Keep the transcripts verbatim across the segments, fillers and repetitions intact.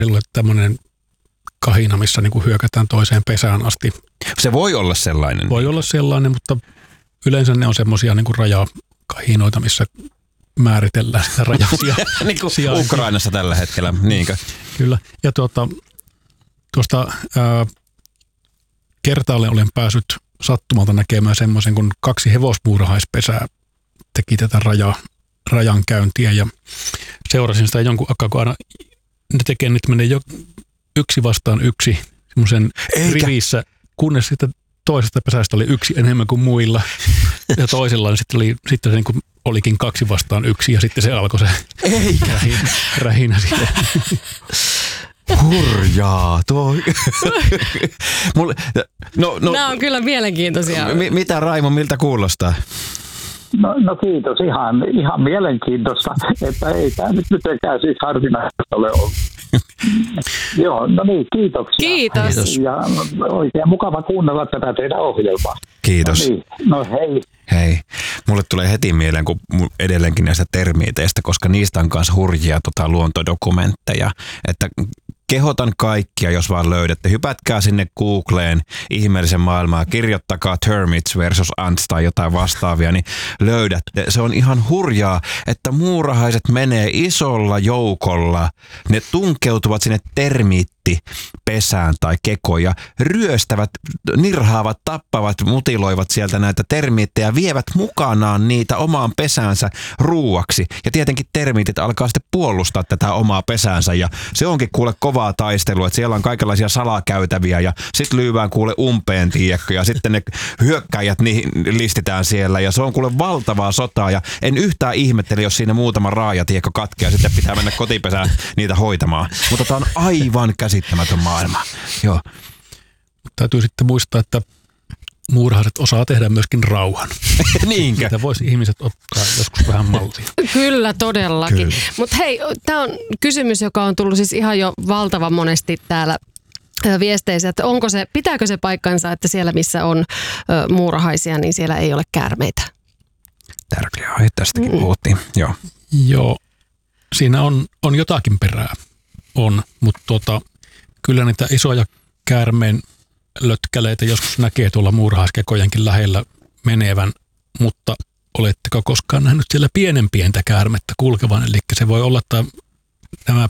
tämmöinen kahina, missä niin kuin hyökätään toiseen pesään asti. Se voi olla sellainen. Voi olla sellainen, mutta yleensä ne on semmoisia niin kuin rajakahinoita, missä määritellään sitä rajasia. Niin kuin Ukrainassa tällä hetkellä, niinkö? Kyllä. Ja tuota, tuosta ää, kertaalle olen päässyt sattumalta näkemään semmoisen, kun kaksi hevosmuurahaispesää teki tätä raja, rajan käyntiä ja seurasin sitä jonkun aikaa, kun aina ne tekee, nyt menee jo yksi vastaan yksi semmoisen rivissä, kunnes sitten toisesta pesästä oli yksi enemmän kuin muilla ja toisella sitten oli sitten se niin kuin olikin kaksi vastaan yksi ja sitten se alkoi se rähinä, rähinä sitten. Hurjaa, tuo. Mulle, no, no, Nämä on kyllä mielenkiintoisia. Mi, mitä Raimo, miltä kuulostaa? No, no kiitos, ihan, ihan mielenkiintoista, että ei tämä nyt mitenkään siis harvinaista ole ollut. Joo, no niin, kiitoksia. Kiitos. Ja oikein mukava kuunnella tätä teidän ohjelmaa. Kiitos. No niin, no hei. Hei. Mulle tulee heti mieleen, kun edelleenkin näistä termiiteistä, koska niistä on myös hurjia tota, luontodokumentteja, että kehotan kaikkia, jos vaan löydätte. Hypätkää sinne Googleen ihmeellisen maailmaa, kirjoittakaa termites versus ants tai jotain vastaavia, niin löydätte. Se on ihan hurjaa, että muurahaiset menee isolla joukolla. Ne tunkeutuvat sinne termiittipesään tai kekoon ja ryöstävät, nirhaavat, tappavat, mutiloivat sieltä näitä termiittejä, vievät mukanaan niitä omaan pesäänsä ruuaksi. Ja tietenkin termiitit alkaa sitten puolustaa tätä omaa pesäänsä ja se onkin kuule kovaa taistelua, että siellä on kaikenlaisia salakäytäviä ja sitten lyövään kuule umpeen, tiedätkö, ja sitten ne hyökkäjät niihin listitään siellä ja se on kuule valtavaa sotaa ja en yhtään ihmettele, jos siinä muutama raaja, tiedätkö, katkeaa ja sitten pitää mennä kotipesään niitä hoitamaan. Mutta tämä on aivan käsittämätön maailma. Joo. Täytyy sitten muistaa, että muurahaiset osaa tehdä myöskin rauhan. Niinkö? Siitä voisi ihmiset ottaa joskus vähän mallia. Kyllä, todellakin. Mutta hei, tämä on kysymys, joka on tullut siis ihan jo valtavan monesti täällä viesteissä, että onko se, pitääkö se paikkansa, että siellä missä on ö, muurahaisia, niin siellä ei ole käärmeitä? Tärkeä aihe, tästäkin mm. puhuttiin. Joo. Joo, siinä on, on jotakin perää, on, mutta tota, kyllä niitä isoja käärmeen lötkäleitä joskus näkee tuolla muurahaiskekojenkin lähellä menevän, mutta oletteko koskaan nähnyt siellä pienen pientä käärmettä kulkevan? Eli se voi olla, että nämä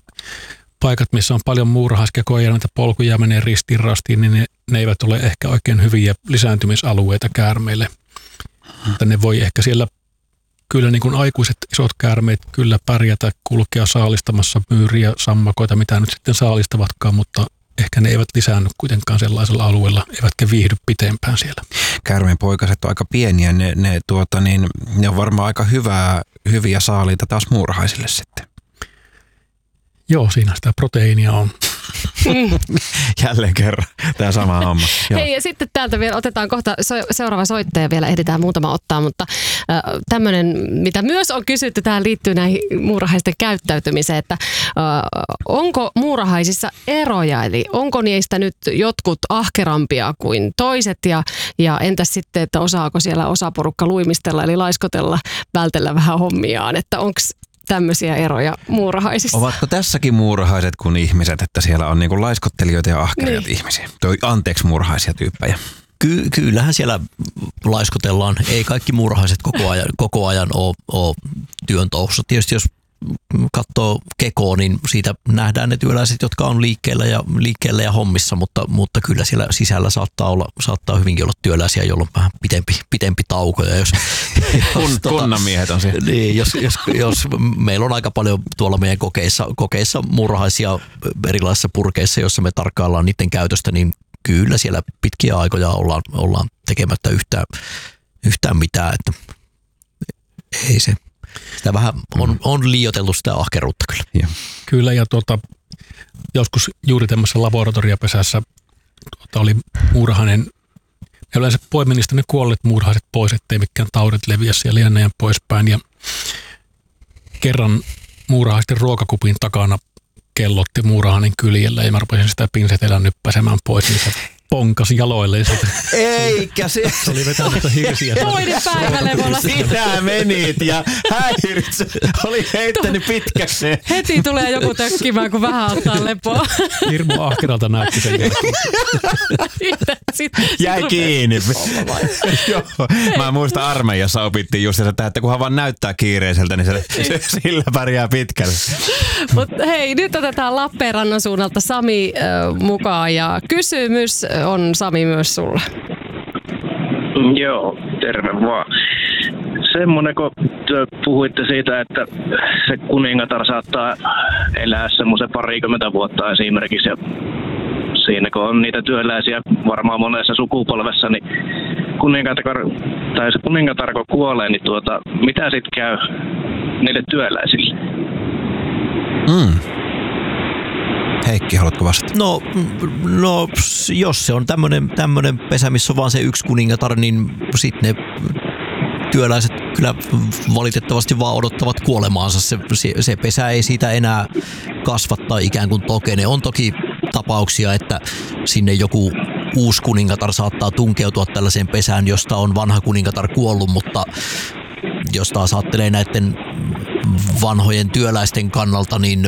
paikat, missä on paljon muurahaiskekoja ja näitä polkuja menee ristiin rastiin, niin ne, ne eivät ole ehkä oikein hyviä lisääntymisalueita käärmeille. Mutta ne voi ehkä siellä kyllä niin kuin aikuiset isot käärmeet kyllä pärjätä, kulkea saalistamassa myyriä, sammakoita, mitä nyt sitten saalistavatkaan, mutta ehkä ne eivät lisäänny kuitenkaan sellaisella alueella, eivätkä viihdy pitempään siellä. Käärmeen poikaset on aika pieniä, ne, ne, tuota, niin, ne on varmaan aika hyvää, hyviä saaliita taas muurahaisille sitten. Joo, siinä sitä proteiinia on. Jälleen kerran tämä sama homma. Hei, ja sitten täältä vielä otetaan kohta so- seuraava soittaja, vielä ehditään muutama ottaa, mutta äh, tämmöinen, mitä myös on kysytty, tähän liittyy näihin muurahaisten käyttäytymiseen, että äh, onko muurahaisissa eroja, eli onko niistä nyt jotkut ahkerampia kuin toiset, ja, ja entäs sitten, että osaako siellä osaporukka luimistella, eli laiskotella, vältellä vähän hommiaan, että onko tämmöisiä eroja muurahaisissa? Ovatko tässäkin muurahaiset kuin ihmiset, että siellä on niin kuin laiskottelijoita ja ahkeria niin. ihmisiä? Toi anteeksi muurahaisia tyyppejä. Ky- kyllähän siellä laiskotellaan. Ei kaikki muurahaiset koko ajan, koko ajan ole, ole työn touhussa. Tietysti jos katsoo kekoa, niin siitä nähdään ne työläiset, jotka on liikkeellä ja, liikkeellä ja hommissa, mutta, mutta kyllä siellä sisällä saattaa, olla, saattaa hyvinkin olla työläisiä, joilla on vähän pitempi, pitempi tauko. Ja jos, Kun, jos, kunnanmiehet on siellä. Niin, jos, jos, jos meillä on aika paljon tuolla meidän kokeissa, kokeissa muurahaisia erilaisissa purkeissa, joissa me tarkkaillaan niiden käytöstä, niin kyllä siellä pitkiä aikoja ollaan, ollaan tekemättä yhtään, yhtään mitään, että ei se. Sitä vähän on, on liioiteltu sitä ahkeruutta kyllä. Ja. Kyllä, ja tuota, joskus juuri tämmöisessä laboratoriopesässä tuota, oli muurahainen, ja yleensä poimin niistä ne kuolleet muurahaiset pois, ettei mikään taudit leviä siellä ja näin poispäin. Ja kerran muurahaisten ruokakupin takana kellotti muurahainen kyljellä, ja mä rupesin sitä pinsetellä nyppäsemään pois niistä ponkas jaloilleen sitä. Eikä se. Se oli vetänyt hirsiä. Toinen päivälevolla. Sinä menit ja häiritse. Oli heittänyt pitkäksi. Heti tulee joku tökkimään, kun vähän ottaa lepoa. Hirmu ahkeralta näytti sen jälkeen. Sitten, sitten, Jäi sit kiinni. Joo. Mä muistan armeijassa opittiin just sitä, että kunhan vaan näyttää kiireiseltä, niin se, se sillä pärjää pitkälle. Mutta hei, nyt otetaan Lappeenrannan suunnalta Sami äh, mukaan ja kysymys on Sami myös sulle. Joo, terve vaan. Semmoinen, kun te puhuitte siitä, että se kuningatar saattaa elää semmoisen parikymmentä vuotta esimerkiksi ja siinä kun on niitä työläisiä varmaan monessa sukupolvessa, niin kuningatar, tai se kuningatar kun kuolee, niin tuota, mitä sitten käy niille työläisille? Mm. Heikki, haluatko vastata? No, no jos se on tämmöinen, tämmöinen pesä, missä on vaan se yksi kuningatar, niin sitten ne työläiset kyllä valitettavasti vaan odottavat kuolemaansa. Se, se, se pesä ei siitä enää kasva tai ikään kuin tokene. On toki tapauksia, että sinne joku uusi kuningatar saattaa tunkeutua tällaiseen pesään, josta on vanha kuningatar kuollut, mutta jos taas ajattelee näiden vanhojen työläisten kannalta, niin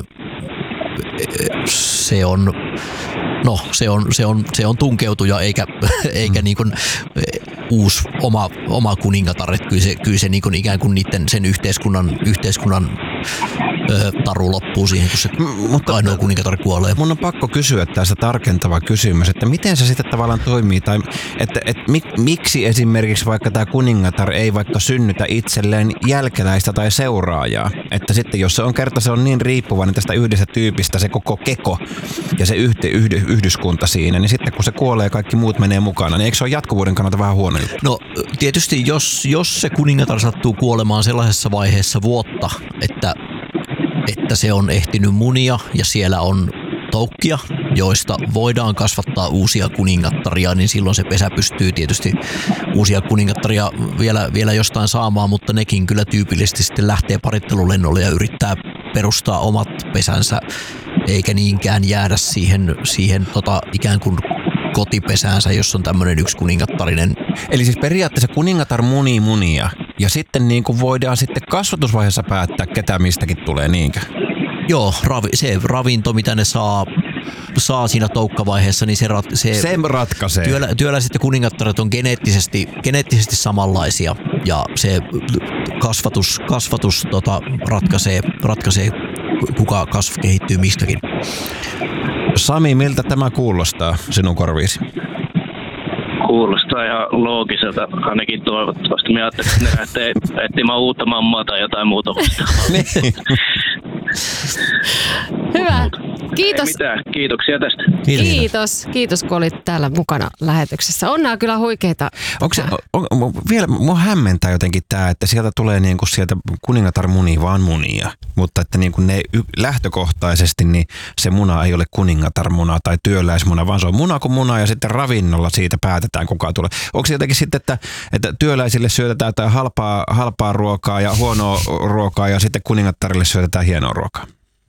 se on, no, se on, se on, se on tunkeutuja eikä, eikä niin kuin uusi oma, oma kuningatar. Että kyllä se, kyllä se niin kuin ikään kuin niiden, sen yhteiskunnan, yhteiskunnan ö, taru loppuu siihen, kun se mutta ainoa kuningatar kuolee. Mun on pakko kysyä tästä tarkentava kysymys, että miten se sitten tavallaan toimii, tai että, että mik, miksi esimerkiksi vaikka tämä kuningatar ei vaikka synnytä itselleen jälkeläistä tai seuraajaa, että sitten jos se on kerta se on niin riippuvainen tästä yhdestä tyypistä se koko keko ja se yhde, yhdy, yhdyskunta siinä, niin sitten kun se kuolee ja kaikki muut menee mukana, niin eikö se ole jatkuvuuden kannalta vähän huono juttu? No tietysti jos, jos se kuningatar sattuu kuolemaan sellaisessa vaiheessa vuotta, että että se on ehtinyt munia ja siellä on toukkia, joista voidaan kasvattaa uusia kuningattaria, niin silloin se pesä pystyy tietysti uusia kuningattaria vielä, vielä jostain saamaan, mutta nekin kyllä tyypillisesti sitten lähtee parittelulennolle ja yrittää perustaa omat pesänsä, eikä niinkään jäädä siihen, siihen tota, ikään kuin kotipesäänsä, jos on tämmöinen yksi kuningattarinen. Eli siis periaatteessa kuningatar munii munia ja sitten niin kuin voidaan sitten kasvatusvaiheessa päättää, ketä mistäkin tulee, niinkö? Joo, ravi, se ravinto, mitä ne saa, saa siinä toukkavaiheessa, niin se, rat, se, se ratkaisee. Työlä, työläiset ja kuningattaret on geneettisesti, geneettisesti samanlaisia ja se kasvatus, kasvatus tota, ratkaisee, ratkaisee, kuka kasv kehittyy mistäkin. Sami, miltä tämä kuulostaa sinun korviisi? Kuulostaa ihan loogiselta, ainakin toivottavasti. Minä ajattelin, että ne lähtee etsimään uutta mammaa tai jotain muuta vastaavaa. Niin. Hyvä. Kiitos. Ei mitään. Kiitoksia tästä. Kiitos. Kiitos. Kiitos, kun olit täällä mukana lähetyksessä. On nämä kyllä huikeita. Onko se, on, on, vielä mua hämmentää jotenkin tämä, että sieltä tulee niinku sieltä kuningatar munii vaan munia, mutta että niinku ne y- lähtökohtaisesti niin se muna ei ole kuningatarmuna tai työläismuna, vaan se on muna kuin muna ja sitten ravinnolla siitä päätetään kuka tulee. Onko se jotenkin sitten, että, että työläisille syötetään jotain halpaa, halpaa ruokaa ja huonoa ruokaa ja sitten kuningattarille syötetään hienoa ruokaa?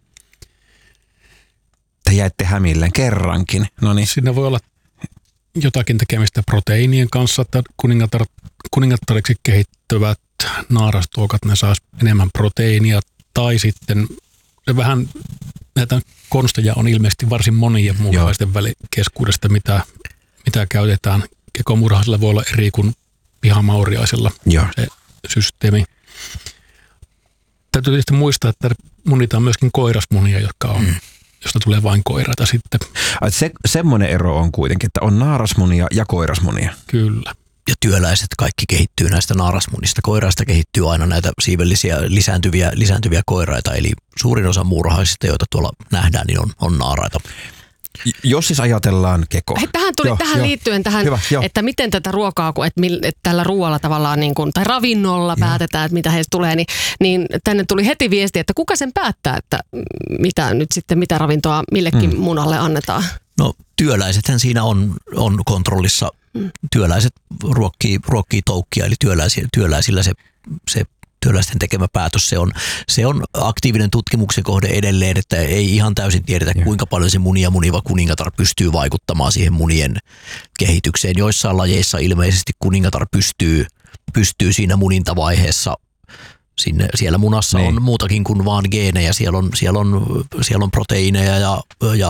Te jäitte hämilleen kerrankin. Noniin. Siinä voi olla jotakin tekemistä proteiinien kanssa, että kuningatar, kuningattariksi kehittyvät naarastuokat, ne saisi enemmän proteiinia, tai sitten vähän näitä konsteja on ilmeisesti varsin monien muurahaisten välikeskuudesta, mitä, mitä käytetään. Kekomuurahaisilla voi olla eri kuin pihamauriaisilla se systeemi. Täytyy tietysti muistaa, että munitaan myöskin koirasmunia, jotka on mm. josta tulee vain koiraita sitten. Se, semmoinen ero on kuitenkin, että on naarasmunia ja koirasmunia. Kyllä. Ja työläiset kaikki kehittyy näistä naarasmunista. Koiraista kehittyy aina näitä siivellisiä lisääntyviä, lisääntyviä koiraita, eli suurin osa muurahaisista, joita tuolla nähdään, niin on, on naaraita. Jos siis ajatellaan keko. Hei, tähän tuli joo, tähän joo. liittyen tähän, Hyvä, että miten tätä ruokaa, kun, että, mil, että tällä ruoalla tavallaan niin kuin, tai ravinnolla joo. päätetään, että mitä heistä tulee, niin, niin tänne tuli heti viesti, että kuka sen päättää, että mitä nyt sitten, mitä ravintoa millekin mm. munalle annetaan. No työläisethän siinä on, on kontrollissa. Mm. Työläiset ruokkii, ruokkii toukkia, eli työläisillä, työläisillä se, se työläisten tekemä päätös. Se on, se on aktiivinen tutkimuksen kohde edelleen, että ei ihan täysin tiedetä, kuinka paljon se munia muniva kuningatar pystyy vaikuttamaan siihen munien kehitykseen. Joissain lajeissa ilmeisesti kuningatar pystyy, pystyy siinä munintavaiheessa. Sinne, siellä munassa niin on muutakin kuin vaan geenejä. Siellä on, siellä on, siellä on proteiineja ja, ja